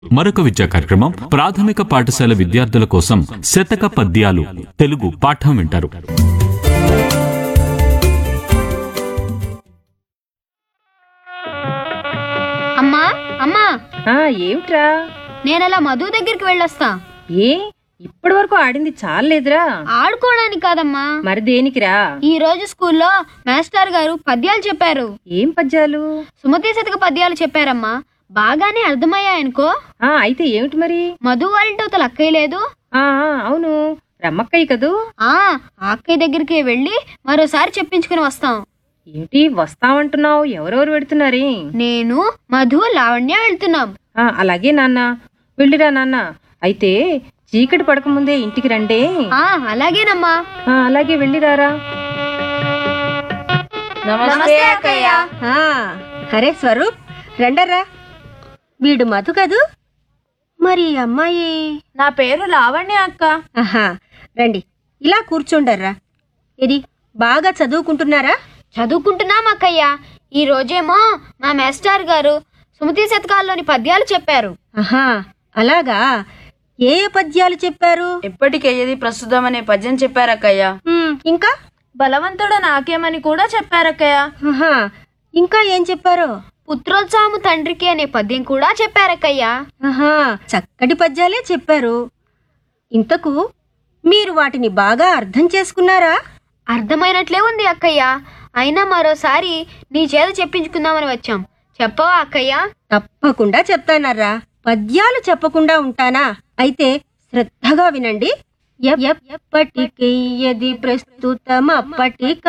మరొక విద్యా కార్యక్రమం ప్రాథమిక పాఠశాల విద్యార్థుల కోసం శతక పద్యాలు తెలుగు పాఠం వింటారు. అమ్మా అమ్మా ఏమిట్రా? నేనలా మధు దగ్గరికి వెళ్ళొస్తా. ఏ ఇప్పటి వరకు ఆడింది చాలేదురా? ఆడుకోవడానికి కాదమ్మా, మరి దేనికిరా? ఈ రోజు స్కూల్లో మాస్టర్ గారు పద్యాలు చెప్పారు. ఏం పద్యాలు? సుమతి శతక పద్యాలు చెప్పారమ్మా. బాగానే అర్థమయ్యాయనుకో. అయితే ఏమిటి మరి? మధు వాళ్ళంటే అవతల అక్కయ్య లేదు? అవును, రమ్మక్కయ్య కదూ. ఆ అక్కయ్య దగ్గరికి వెళ్ళి మరోసారి చెప్పించుకుని వస్తాం. ఏమిటి వస్తామంటున్నావు? ఎవరెవరు పెడుతున్నారే? నేను, మధు, లావణ్య వెళ్తున్నాం. అలాగే నాన్న, వెళ్ళిరా నాన్న. అయితే చీకటి పడకముందే ఇంటికి రండే. అలాగేనమ్మా. అలాగే వెళ్ళిరారా. నమస్తే అక్కయ్య. అరే స్వరూప్, రండర్రా. వీడు మధు కదూ? మరి అమ్మాయి? నా పేరు లావణ్య అక్క. రండి, ఇలా కూర్చోండర్రా. ఇది బాగా చదువుకుంటున్నారా? చదువుకుంటున్నాం అక్కయ్య. ఈ రోజేమో మా మాస్టర్ గారు సుమతి శతకాల్లోని పద్యాలు చెప్పారు. అలాగా? ఏ పద్యాలు చెప్పారు? ఎప్పటికేది ప్రస్తుతం అనే పద్యం చెప్పారక్కయ్య. ఇంకా బలవంతుడు నాకేమని కూడా చెప్పారక్కయ్య. ఇంకా ఏం చెప్పారు? పుత్రోత్సాహము తండ్రికి అనే పద్యం కూడా చెప్పారక్కయ్య. చక్కటి పద్యాలే చెప్పారు. ఇంతకు మీరు వాటిని బాగా అర్థం చేసుకున్నారా? అర్థమైనట్లే ఉంది అక్కయ్య. అయినా మరోసారి నీ చేత చెప్పించుకుందామని వచ్చాం. చెప్పవా అక్కయ్య? తప్పకుండా చెప్తానర్రా. పద్యాలు చెప్పకుండా ఉంటానా? అయితే శ్రద్ధగా వినండి. ఎప్పటికయ్యది ప్రస్తుతం అప్పటిక